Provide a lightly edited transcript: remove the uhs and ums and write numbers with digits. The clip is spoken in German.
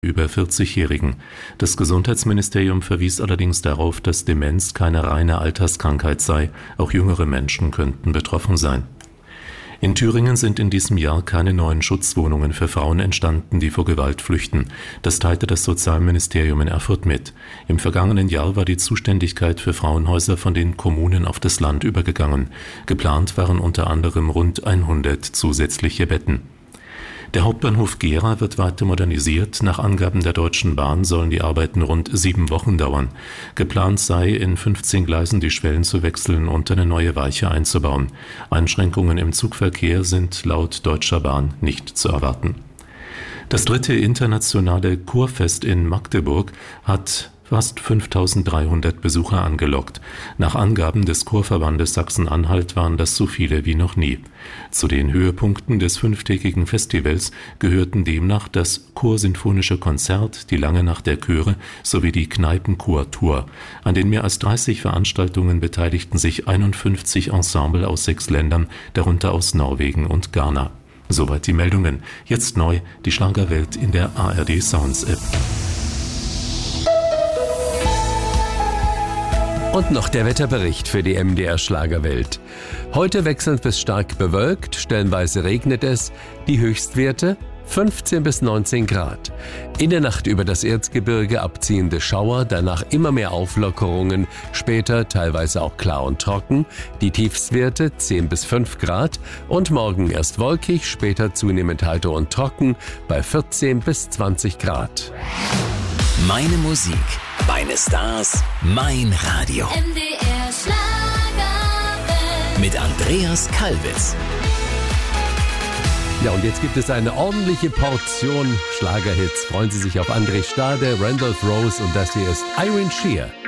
über 40-Jährigen. Das Gesundheitsministerium verwies allerdings darauf, dass Demenz keine reine Alterskrankheit sei. Auch jüngere Menschen könnten betroffen sein. In Thüringen sind in diesem Jahr keine neuen Schutzwohnungen für Frauen entstanden, die vor Gewalt flüchten. Das teilte das Sozialministerium in Erfurt mit. Im vergangenen Jahr war die Zuständigkeit für Frauenhäuser von den Kommunen auf das Land übergegangen. Geplant waren unter anderem rund 100 zusätzliche Betten. Der Hauptbahnhof Gera wird weiter modernisiert. Nach Angaben der Deutschen Bahn sollen die Arbeiten rund 7 Wochen dauern. Geplant sei, in 15 Gleisen die Schwellen zu wechseln und eine neue Weiche einzubauen. Einschränkungen im Zugverkehr sind laut Deutscher Bahn nicht zu erwarten. Das 3. internationale Kurfest in Magdeburg hat fast 5.300 Besucher angelockt. Nach Angaben des Chorverbandes Sachsen-Anhalt waren das so viele wie noch nie. Zu den Höhepunkten des 5-tägigen Festivals gehörten demnach das Chorsinfonische Konzert, die Lange Nacht der Chöre sowie die Kneipenchor-Tour. An den mehr als 30 Veranstaltungen beteiligten sich 51 Ensemble aus 6 Ländern, darunter aus Norwegen und Ghana. Soweit die Meldungen. Jetzt neu die Schlagerwelt in der ARD Sounds App. Und noch der Wetterbericht für die MDR Schlagerwelt. Heute wechselnd bis stark bewölkt, stellenweise regnet es. Die Höchstwerte 15 bis 19 Grad. In der Nacht über das Erzgebirge abziehende Schauer, danach immer mehr Auflockerungen, später teilweise auch klar und trocken. Die Tiefstwerte 10 bis 5 Grad und morgen erst wolkig, später zunehmend heiter und trocken bei 14 bis 20 Grad. Meine Musik, meine Stars, mein Radio. MDR Schlagerwelt. Mit Andreas Kalbitz. Ja, und jetzt gibt es eine ordentliche Portion Schlagerhits. Freuen Sie sich auf André Stade, Randolph Rose und das hier ist Irene Shear.